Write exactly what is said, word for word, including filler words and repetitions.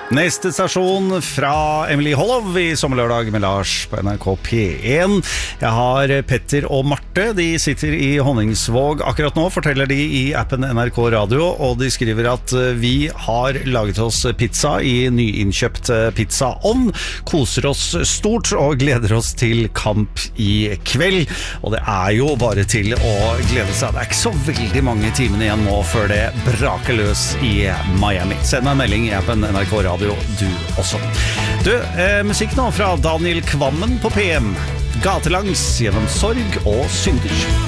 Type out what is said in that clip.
Neste stasjon fra Emily Hollov I Sommerlørdag med Lars på N R K P en. Jeg har Petter og Marte. De sitter I Honningsvåg akkurat nå, forteller de I appen N R K Radio, og de skriver at vi har laget oss pizza I nyinnkjøpt pizzaovn, koser oss stort og gleder oss til kamp I kveld. Og det er jo bare til å glede seg. Det er ikke så veldig mange timene igjen nå før det braker løs I Miami. Send meg en melding I appen N R K Radio. Du også. Du, eh, musikk nå fra Daniel Kvammen på P M. Gatelangs gjennom sorg og synder.